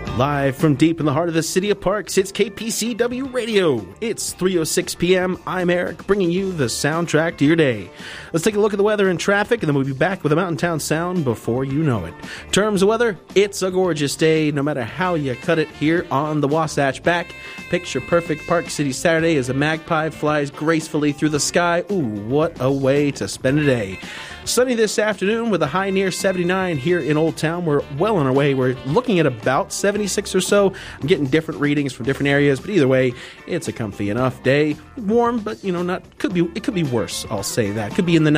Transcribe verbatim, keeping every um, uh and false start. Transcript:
Live from deep in the heart of the city of Parks, it's K P C W Radio. It's three oh six p.m. I'm Eric, bringing you the soundtrack to your day. Let's take a look at the weather and traffic, and then we'll be back with a Mountain Town sound before you know it. In terms of weather, it's a gorgeous day, no matter how you cut it here on the Wasatch Back. Picture perfect Park City Saturday as a magpie flies gracefully through the sky. Ooh, what a way to spend a day. Sunny this afternoon with a high near seventy-nine here in Old Town. We're well on our way. We're looking at about seventy-six or so. I'm getting different readings from different areas, but either way, it's a comfy enough day. Warm, but you know, not could be it could be worse. I'll say that. Could be in the